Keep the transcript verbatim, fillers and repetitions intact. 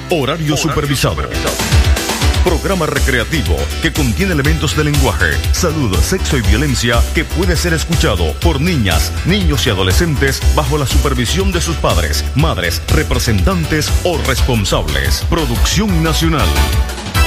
Horario supervisado. Programa recreativo que contiene elementos de lenguaje, salud, sexo y violencia que puede ser escuchado por niñas, niños y adolescentes bajo la supervisión de sus padres, madres, representantes o responsables. Producción nacional.